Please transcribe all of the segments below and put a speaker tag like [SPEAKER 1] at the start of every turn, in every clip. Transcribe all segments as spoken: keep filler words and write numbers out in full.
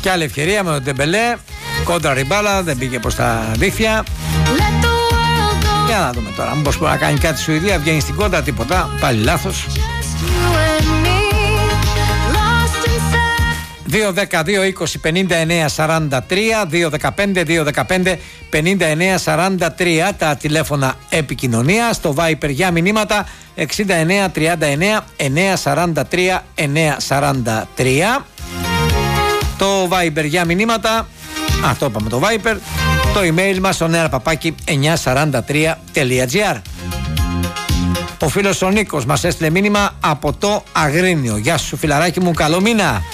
[SPEAKER 1] Και άλλη ευκαιρία με τον Ντεμπελέ. Κόντρα ριμπάλα, δεν πήγε προς τα δίχτυα. Για να δούμε τώρα. Μήπως μπορεί να κάνει κάτι η Σουηδία, βγαίνει στην κόντρα, τίποτα. Πάλι λάθος. δύο δέκα δύο είκοσι πενήντα εννέα σαράντα τρία, δύο δεκαπέντε δύο δεκαπέντε πενήντα εννέα σαράντα τρία τα τηλέφωνα επικοινωνία. Στο Viper για μηνύματα εξήντα εννέα τριάντα εννέα εννέα σαράντα τρία εννέα σαράντα τρία. Το Viber για μηνύματα, αυτό είπαμε το Viper. Το email μας on air παπάκι εννιακόσια σαράντα τρία τελεία τζι άρ. Ο φίλος ο Νίκος μας έστειλε μήνυμα από το Αγρίνιο. Γεια σου φιλαράκι μου, καλό μήνα.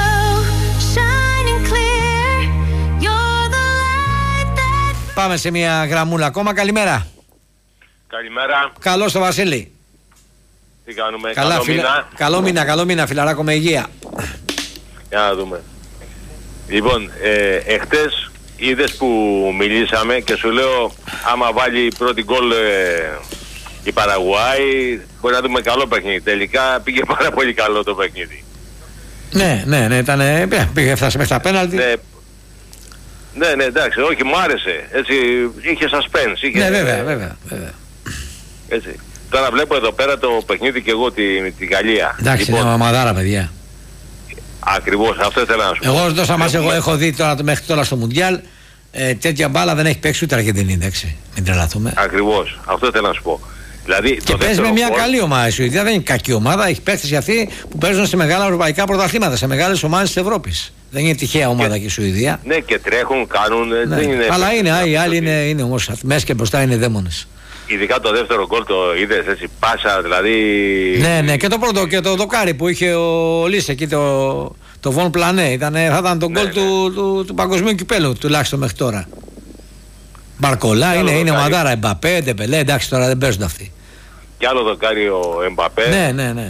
[SPEAKER 1] Πάμε σε μια γραμμούλα ακόμα. Καλημέρα.
[SPEAKER 2] Καλημέρα.
[SPEAKER 1] Καλώς το Βασίλη.
[SPEAKER 2] Τι κάνουμε?
[SPEAKER 1] Καλά,
[SPEAKER 2] καλό
[SPEAKER 1] φιλα...
[SPEAKER 2] μήνα.
[SPEAKER 1] Καλό μήνα, καλό μήνα φιλαράκο, με υγεία.
[SPEAKER 2] Για να δούμε. Λοιπόν, ε, εχθές είδες που μιλήσαμε και σου λέω άμα βάλει πρώτη γκολ ε, η Παραγουάη μπορεί να δούμε καλό παιχνίδι. Τελικά πήγε πάρα πολύ καλό το παιχνίδι.
[SPEAKER 1] Ναι, ναι, ναι, ήταν, πήγε, έφτασε μέχρι τα πέναλτι.
[SPEAKER 2] Ναι, ναι, ναι, εντάξει, όχι, μου άρεσε. Έτσι, είχε suspense. Είχε,
[SPEAKER 1] Ναι, βέβαια, βέβαια, βέβαια.
[SPEAKER 2] Έτσι. Τώρα βλέπω εδώ πέρα το παιχνίδι και εγώ τη, τη Γαλλία.
[SPEAKER 1] Εντάξει, λοιπόν, είναι ομαδάρα, παιδιά.
[SPEAKER 2] Ακριβώς, αυτό ήθελα να σου πω.
[SPEAKER 1] Εγώ τόσα μας εγώ έχω δει τώρα, μέχρι τώρα στο Μουντιάλ, ε, τέτοια μπάλα δεν έχει παίξει ούτε Αργεντινή, εντάξει. Μην τρελαθούμε.
[SPEAKER 2] Ακριβώς, αυτό ήθελα να σου πω. Δηλαδή,
[SPEAKER 1] και παίζει με μια γκολ... καλή ομάδα η Σουηδία, δεν είναι κακή ομάδα. Έχει παίχτες για αυτοί που παίζουν σε μεγάλα ευρωπαϊκά πρωταθλήματα, σε μεγάλες ομάδες της Ευρώπης. Δεν είναι τυχαία ομάδα και, και η Σουηδία.
[SPEAKER 2] Ναι, και τρέχουν, κάνουν. Ναι. Δεν είναι
[SPEAKER 1] αλλά είναι, οι άλλοι είναι, είναι όμως μέσα και μπροστά είναι δαίμονες.
[SPEAKER 2] Ειδικά το δεύτερο γκολ το είδες έτσι, πάσα δηλαδή.
[SPEAKER 1] Ναι, ναι, και το πρώτο και το δοκάρι που είχε ο Λίσε εκεί το, το Βον Πλανέ. Ήταν, θα ήταν το γκολ ναι, ναι. του, του, του παγκοσμίου κυπέλου τουλάχιστον μέχρι τώρα. Μπαρκολά είναι, είναι μαδάρα. Εμπαπέ, Ντεμπελέ, εντάξει τώρα δεν παίζουν αυτοί.
[SPEAKER 2] Κι άλλο δοκάρι ο Εμπαπέ.
[SPEAKER 1] Ναι, ναι, ναι.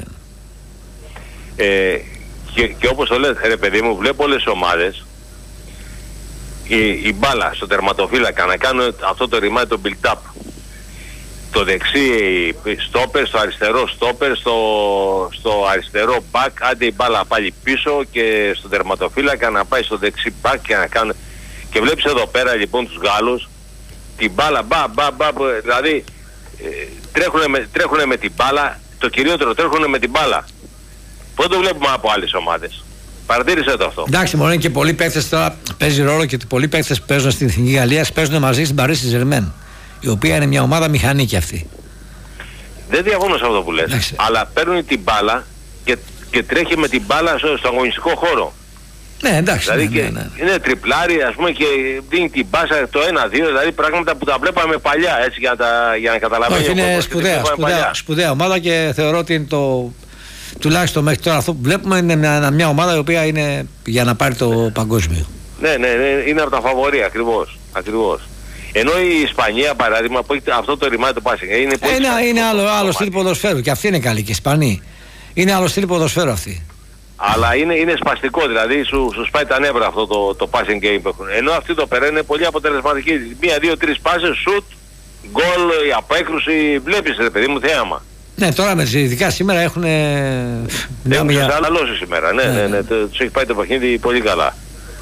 [SPEAKER 2] Ε, και, και όπως το λες, ρε παιδί μου, βλέπω όλες τις ομάδες η, η μπάλα στο τερματοφύλακα να κάνουν αυτό το ρημάδι, το build-up. Το δεξί στόπερ, στο αριστερό στόπερ, στο, στο αριστερό back, άντε η μπάλα πάλι πίσω και στο τερματοφύλακα να πάει στο δεξί back και να κάνουν. Και βλέπεις εδώ πέρα λοιπόν τους Γάλλους, την μπάλα, μπα, μπα, μπα, δηλαδή ε, τρέχουνε με, τρέχουνε με την μπάλα, το κυριότερο τρέχουνε με την μπάλα. Πού το βλέπουμε από άλλες ομάδες. Παρατήρησε το αυτό.
[SPEAKER 1] Εντάξει, μόνο και πολλοί παίκτες τώρα παίζει ρόλο και πολλοί παίκτες που παίζουν στην Εθνική Γαλλία παίζουν μαζί στην Παρί Σεν-Ζερμέν, η οποία είναι μια ομάδα μηχανή κι αυτή.
[SPEAKER 2] Δεν διαφωνώ σε αυτό που λες. Εντάξει. Αλλά παίρνουν την μπάλα και, και τρέχει με την μπάλα στο, στο αγωνιστικό χώρο.
[SPEAKER 1] Ναι, εντάξει.
[SPEAKER 2] Δηλαδή
[SPEAKER 1] ναι,
[SPEAKER 2] και
[SPEAKER 1] ναι, ναι.
[SPEAKER 2] είναι τριπλάρι, ας πούμε, και δίνει την μπάσα το ένα δύο, δηλαδή πράγματα που τα βλέπαμε παλιά, έτσι, για να, τα, για να καταλαβαίνει.
[SPEAKER 1] Όχι, είναι σπουδαία, σπουδαία, σπουδαία ομάδα και θεωρώ ότι είναι το, τουλάχιστον μέχρι τώρα αυτό που βλέπουμε είναι μια, μια ομάδα η οποία είναι για να πάρει το ναι. παγκόσμιο.
[SPEAKER 2] Ναι, ναι, ναι, είναι από τα φαβορί, ακριβώς, ακριβώς. Ενώ η Ισπανία, παράδειγμα, που έχει αυτό το ρημάδι το passing, είναι πολύ
[SPEAKER 1] είναι, είναι άλλο, άλλο στυλ ποδοσφαίρου και αυτή είναι καλή και Ισπανή. Είναι άλλο στυλ ποδοσφαίρου αυτή.
[SPEAKER 2] Αλλά είναι, είναι σπαστικό, δηλαδή σου, σου σπάει τα νεύρα αυτό το, το passing game που έχουν. Ενώ αυτή το πέρα είναι πολύ αποτελεσματική. Μία, δύο, τρεις πάσες, σουτ, γκολ, η απέκρουση, βλέπεις ρε παιδί μου θέαμα.
[SPEAKER 1] Ναι, τώρα με τις ειδικά σήμερα έχουν...
[SPEAKER 2] Έχουν ξεσαλαλώσει σήμερα, ναι, ναι, ναι, ναι, τους έχει πάει το παιχνίδι πολύ καλά.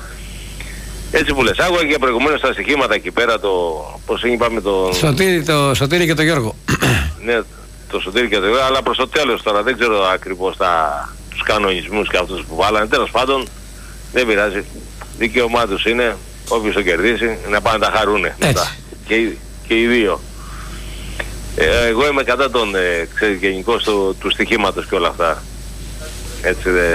[SPEAKER 2] Έτσι που λες, άκουγα και προηγουμένως τα στοιχήματα εκεί πέρα, το πώς είπαμε το...
[SPEAKER 1] Σωτήρι, το Σωτήρι και το Γιώργο.
[SPEAKER 2] Ναι, το Σωτήρι και το Γιώργο, αλλά προς το τέλος τώρα δεν ξέρω ακριβώς τα... τους κανονισμούς και αυτούς που βάλανε. Τέλος πάντων δεν πειράζει, δικαίωμά τους είναι, όποιος το κερδίσει να πάνε να τα χαρούνε μετά. Και, και οι δύο. ε, εγώ είμαι κατά τον ε, ξέρεις, γενικώς του, του στοιχήματος και όλα αυτά, έτσι δε,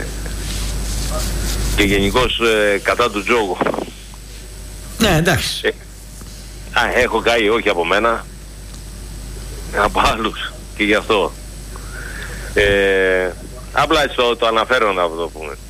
[SPEAKER 2] και γενικώς ε, κατά του τζόγου.
[SPEAKER 1] Ναι, εντάξει.
[SPEAKER 2] ε, α, έχω καεί, όχι από μένα, από άλλους, και γι' αυτό ε, απλά έτσι το, το αναφέρω να το πούμε.